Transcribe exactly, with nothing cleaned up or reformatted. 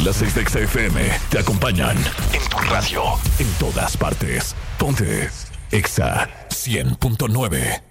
las seis de Exa F M te acompañan en tu radio, en todas partes. Ponte Exa cien punto nueve.